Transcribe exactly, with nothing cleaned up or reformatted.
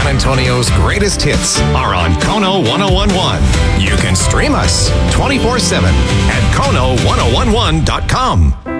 San Antonio's greatest hits are on Kono ten eleven. You can stream us twenty-four seven at Kono ten eleven dot com.